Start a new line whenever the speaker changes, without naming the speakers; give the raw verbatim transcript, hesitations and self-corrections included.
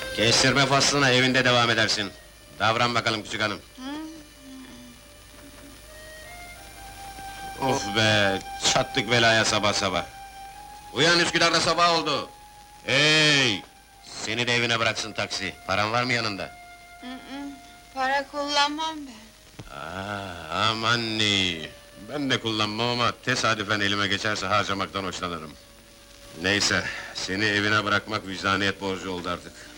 Kestirme faslına evinde devam edersin. Davran bakalım küçük hanım. Of be, çattık belaya sabah sabah. Uyan, Üsküdar'da sabah oldu. Hey! Seni de evine bıraksın taksi. Paran var mı yanında?
Hı hı, para kullanmam ben.
Aa, aman ne! Ben de kullanmam ama tesadüfen elime geçerse harcamaktan hoşlanırım. Neyse, seni evine bırakmak vicdaniyet borcu oldu artık.